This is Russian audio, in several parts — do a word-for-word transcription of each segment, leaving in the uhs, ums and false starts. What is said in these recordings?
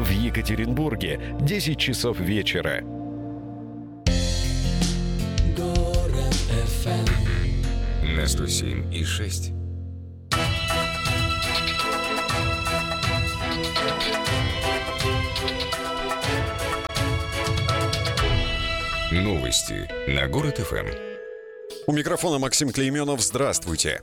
В Екатеринбурге десять часов вечера. Город эф эм на сто семь и шесть. Новости на Город эф эм. У микрофона Максим Клейменов. Здравствуйте.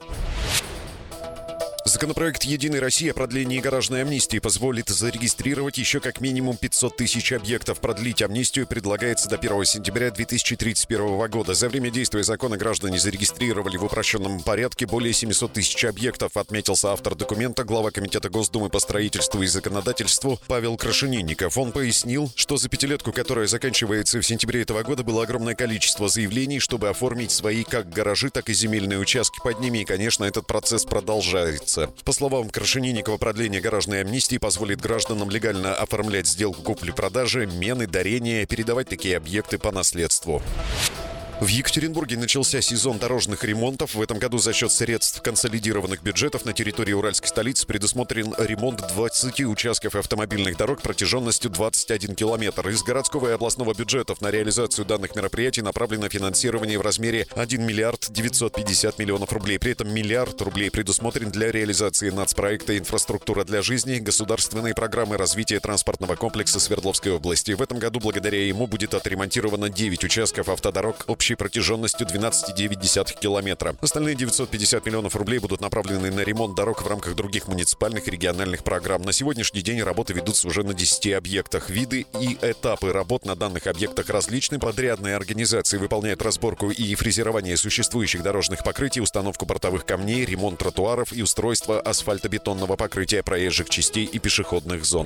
Законопроект «Единой России» о продлении гаражной амнистии позволит зарегистрировать еще как минимум пятьсот тысяч объектов. Продлить амнистию предлагается до первого сентября две тысячи тридцать первого года. За время действия закона граждане зарегистрировали в упрощенном порядке более семьсот тысяч объектов, отметился автор документа, глава Комитета Госдумы по строительству и законодательству Павел Крашенинников. Он пояснил, что за пятилетку, которая заканчивается в сентябре этого года, было огромное количество заявлений, чтобы оформить свои как гаражи, так и земельные участки под ними. И, конечно, этот процесс продолжается. По словам Крашенинникова, продление гаражной амнистии позволит гражданам легально оформлять сделку купли-продажи, мены, дарения, передавать такие объекты по наследству. В Екатеринбурге начался сезон дорожных ремонтов. В этом году за счет средств консолидированных бюджетов на территории Уральской столицы предусмотрен ремонт двадцати участков автомобильных дорог протяженностью двадцать один километр. Из городского и областного бюджетов на реализацию данных мероприятий направлено финансирование в размере один миллиард девятьсот пятьдесят миллионов рублей. При этом миллиард рублей предусмотрен для реализации нацпроекта «Инфраструктура для жизни» государственной программы развития транспортного комплекса Свердловской области. В этом году благодаря ему будет отремонтировано девять участков автодорог общей протяженностью двенадцать целых девять десятых километра. Остальные девятьсот пятьдесят миллионов рублей будут направлены на ремонт дорог в рамках других муниципальных и региональных программ. На сегодняшний день работы ведутся уже на десяти объектах. Виды и этапы работ на данных объектах различны. Подрядные организации выполняют разборку и фрезерование существующих дорожных покрытий, установку бортовых камней, ремонт тротуаров и устройство асфальтобетонного покрытия проезжих частей и пешеходных зон.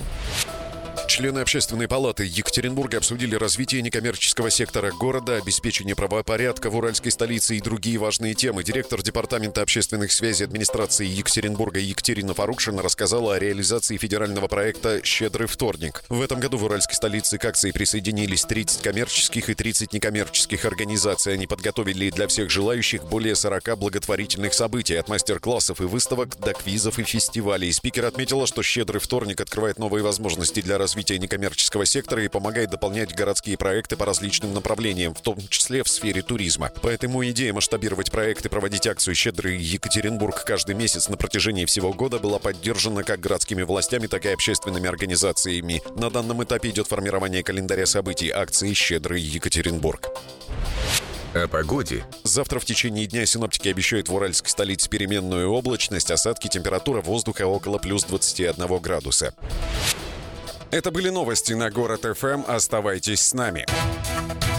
Члены Общественной палаты Екатеринбурга обсудили развитие некоммерческого сектора города, обеспечение правопорядка в уральской столице и другие важные темы. Директор Департамента общественных связей администрации Екатеринбурга Екатерина Фарукшина рассказала о реализации федерального проекта «Щедрый вторник». В этом году в уральской столице к акции присоединились тридцать коммерческих и тридцать некоммерческих организаций. Они подготовили для всех желающих более сорока благотворительных событий, от мастер-классов и выставок до квизов и фестивалей. Спикер отметила, что «Щедрый вторник» открывает новые возможности для развития развития некоммерческого сектора и помогает дополнять городские проекты по различным направлениям, в том числе в сфере туризма. Поэтому идея масштабировать проекты, проводить акцию «Щедрый Екатеринбург» каждый месяц на протяжении всего года была поддержана как городскими властями, так и общественными организациями. На данном этапе идет формирование календаря событий акции «Щедрый Екатеринбург». О погоде. Завтра в течение дня синоптики обещают в уральской столице переменную облачность, осадки, температура воздуха около плюс двадцати одного градуса. Это были новости на Город эф эм. Оставайтесь с нами.